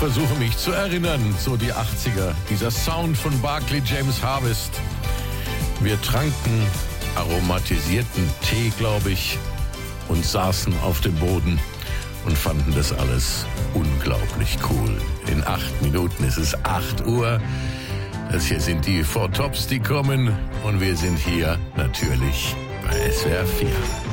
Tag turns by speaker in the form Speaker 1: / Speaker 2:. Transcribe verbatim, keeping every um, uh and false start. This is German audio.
Speaker 1: versuche mich zu erinnern, so die achtziger. Dieser Sound von Barclay James Harvest. Wir tranken aromatisierten Tee, glaube ich, und saßen auf dem Boden und fanden das alles unglaublich cool. In acht Minuten ist es acht Uhr. Das hier sind die Four Tops, die kommen. Und wir sind hier natürlich bei S W R vier.